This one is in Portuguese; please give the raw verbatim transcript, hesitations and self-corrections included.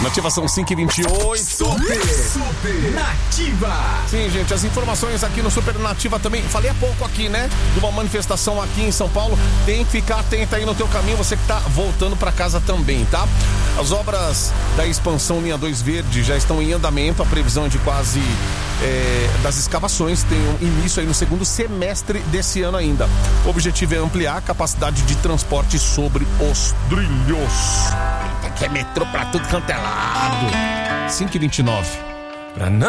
Nativa são cinco e vinte e oito. Super, Super Nativa. Sim, gente, as informações aqui no Super Nativa também. Falei há pouco aqui, né? De uma manifestação aqui em São Paulo. Tem que ficar atento aí no teu caminho, você que tá voltando pra casa também, tá? As obras da expansão linha dois Verde já estão em andamento. A previsão é de quase é, das escavações tem um início aí no segundo semestre desse ano ainda. O objetivo é ampliar a capacidade de transporte sobre os trilhos. Que é metrô pra tudo quanto é lado. cinco e vinte e nove. Pra não